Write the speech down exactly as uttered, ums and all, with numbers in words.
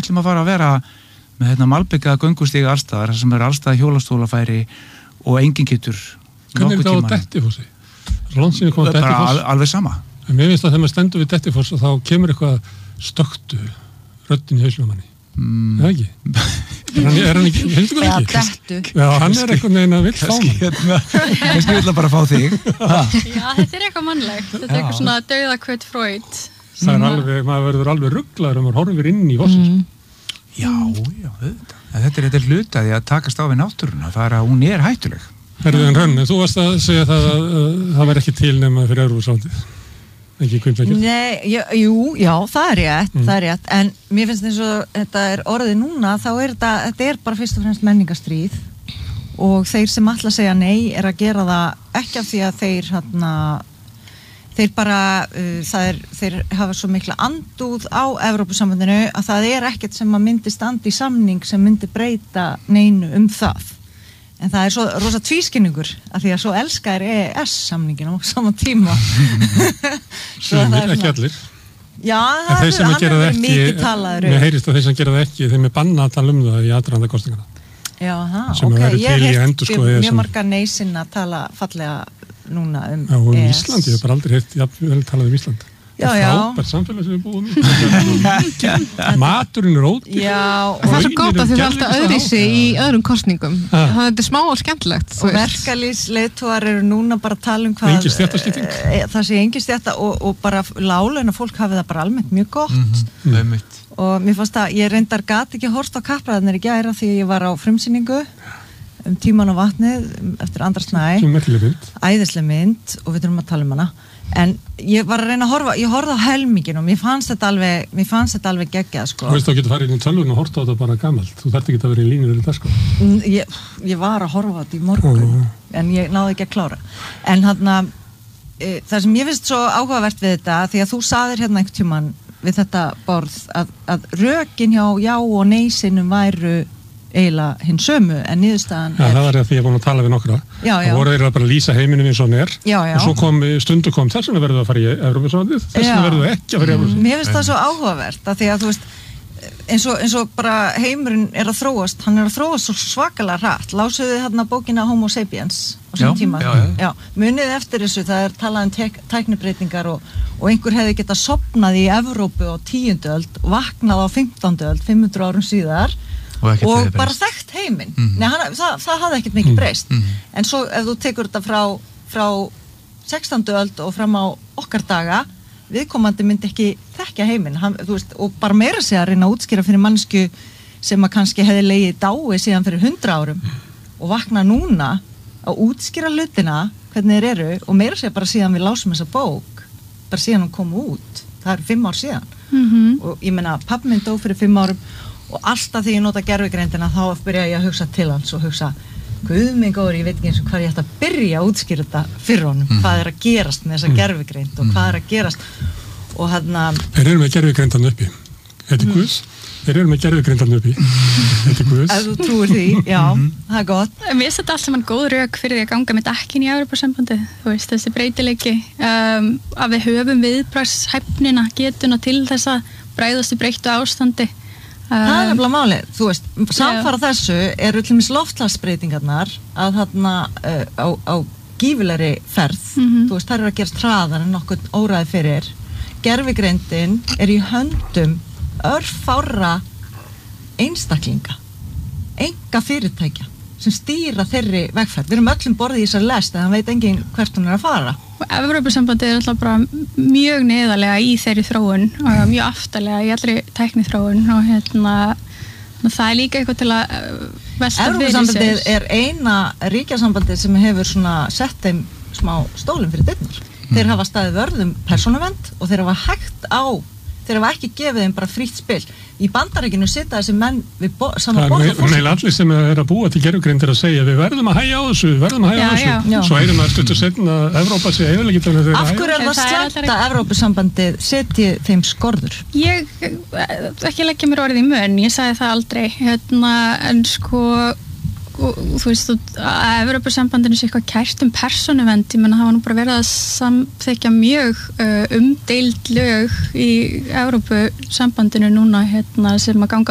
ætlum að fara að vera með hérna malbyggaða göngustíga allstaðar sem er allstað hjólastólafæri og enginn getur hvernig er þetta á Dettifossi? Landsinu kom á Dettifoss al, alveg sama en mér finnst að þegar maður stendur við Dettifoss þá kemur eitthvað stöktu röddin í hausnum manni mm. eða ekki? er hann, er hann ekki, finnst þú ekki? Já, hann er eitthvað neina vill fá mann kannski vill að bara fá þig Já, þetta er eitthvað mannlegt þetta er eitthvað svona dauðakvöt Freud það er alveg, maður verður alveg rugglaður og maður horfir inn í Vossi mm. Já, já, þetta er, þetta er hlutaði að takast á við náttúruna það er að hún er hættuleg Herðu en Hrönn, þú varst að segja það að uh, það væri ekki til nema fyrir Evrópusáttið ekki kvimtveikir Nei, jú, jú, já, það er rétt, mm. það er rétt en mér finnst eins og þetta er orðið núna þá er þetta, þetta er bara fyrst og fremst menningastríð og þeir sem ætla að segja nei er að gera það ekki af því að þeir hérna þeir bara, uh, það er, þeir hafa svo mikla andúð á Evrópusambandinu að það er ekkert sem að myndi standa í samning sem myndi breyta neinu um það. En það er svo rosa tvískinningur af því að svo elskar E E S-samningin á saman tíma. Sumir, ekki allir. Já, það er, hann er verið mikið talaður. Mér heyrist að þeir sem gera það ekki, þeim er bannað að tala um það í aðdraganda kosningana. Já, það, sem ok, ég hef heyrt mjög marga neysinn að tala fallega núna um já, og um E E S. Ísland, ég hef bara aldrei heyrt, ég vel talað um Ísland. Já, já. Frábært samfélag sem við búum í. Maturinn er ódýr. Já. Það er svo gott að þið er alltaf öðruvísi í öðrum kosningum. Það er smá og skemmtilegt. Og verkalýðsleiðtogar eru núna bara að tala um hvað engin stéttaskipting. E, það sé engin stétta og, og bara láglauna fólk hafi það bara almennt mjög gott. Mm-hmm. Mm. Og mér fannst að ég reyndar gat ekki horft á kappræðarnir í gæra því ég var á frumsýningu um tíman og vatnið eftir Andra Snæ. Æðisleg mynd og við þurfum að tala um hana. En ég var að reyna að horfa, ég horfði á helmingin og mér fannst þetta alveg, mér fannst þetta alveg geggjað, sko. Þú veist þá getur farið inn í tölvun og horta á þetta bara gamalt. Þú þarft ekki að vera í línur í það, sko. Ég, ég var að horfa á þetta í morgun, oh. en ég náði ekki að klára. En þarna, e, það sem ég finnst svo áhugavert við þetta, því að þú saðir hérna einhvern tímann við þetta borð að, að rökin hjá já og nei-sinnum væru eiginlega hinn sömu en niðurstaðan já, er... það var því að ég er búin að tala við nokkra já, já. og voru þeir að bara lýsa heiminum eins og hann er já, já. og svo kom, stundu kom þess vegna verður það að fara í Evrópusambandið þess vegna verður það ekki að fara í Evrópusambandið Mér finnst það svo áhugavert að því að þú veist eins og, eins og bara heimurinn er að þróast hann er að þróast svo svakalega hratt lásuðu þarna bókina Homo sapiens á þessum tíma já, já. Já, munið eftir þessu það er talað um tek, tæknibreytingar og, og einhver hefði getað sofnað í Evrópu á tíundu öld vaknað á fimmtándu öld fimm hundruð árum síðar og, og bara þekkt heiminn mm-hmm. Nei, hann, það, það hafði ekkert mikið breyst mm-hmm. en svo ef þú tekur þetta frá, frá sextándu öld og fram á okkar daga viðkomandi myndi ekki þekkja heiminn hann, þú veist, og bara meira sig að reyna að útskýra fyrir mannsku sem að kannski hefði legið dái síðan fyrir hundra árum og vakna núna að útskýra hlutina hvernig þeir eru og meira sig bara síðan við lásum þessa bók bara síðan hún kom út það eru fimm ár síðan mm-hmm. og ég meina pabbi minn dó fyrir fimm árum og alltaf þegar ég nota gervigreindina þá byrja ég að hugsa til hans og hugsa guð minn góður, ég veit ekki eins og hvað ég ætti að byrja að útskýra þetta fyrir honum mm. hvað er að gerast með þessa mm. gervigreind og hvað er að gerast og hann að Þeir eru með gervigreindan uppi Þetta er mm. Guðs Þeir eru með gervigreindan uppi Þetta er Guðs Ef þú trúir því, já, það er gott Mér finnst þetta allt saman góð rök fyrir því að ganga með dekkin í Evrópusambandið þú veist, þessi breytileiki um, að við höfum viðbragðshæfnina getuna til þess að bregðast í breyttu ástandi Það er nefnilega málið, þú veist, samfara yeah. þessu eru til dæmis loftslagsbreytingarnar að þarna uh, á, á gífulegri ferð, mm-hmm. þú veist, það eru að gerast hraðar en nokkuð óræði fyrir. Gervigreindin er í höndum örfárra einstaklinga, enga fyrirtækja sem stýra þeirri vegferð. Við erum öllum borðið í þessar lest en það veit enginn hvert hún er að fara. Og Evrópusambandið er alltaf bara mjög neðarlega í þeirri þróun og mjög aftarlega í allri tækniþróun og hérna það er líka eitthvað til að velta fyrir sér. Evrópusambandið er eina ríkjasambandið sem hefur svona sett þeim smá stólum fyrir dyrnar. Mm. Þeir hafa staðið vörðum persónuvernd og þeir hafa hægt á þeir hafa ekki gefið þeim bara frítt spil í Bandaríkinu sita þessi menn við bo- sama borð og fólk allir sem er að búa til gervigreind er að segja við verðum að hægja á þessu við verðum að hægja á Já, já. þessu svo erum að stuttu setna að Evrópa sé eiginlega þannig að þeir Af hægja hverju er það Það er slæmt alltaf- að Evrópusambandið setji þeim skorður? Ég, ekki leggja mér orðið í mun, ég sagði það aldrei, hérna, en sko, og, þú veist, að Evrópusambandinu sé eitthvað kært um persónuvernd, ég menna það var nú bara verið að samþykja mjög uh, umdeild lög í Evrópusambandinu núna, hérna, sem að ganga